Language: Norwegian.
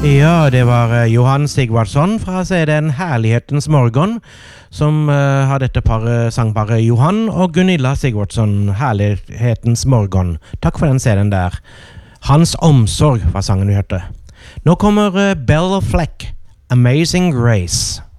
Ja, det var Johan Sigvardsson fra CD-en Herlighetens Morgon som har dette sangparet Johan og Gunilla Sigvardsson, Herlighetens Morgon. Takk for den CD-en der. Hans omsorg var sangen vi hørte. Nå kommer Belle Fleck, Amazing Grace.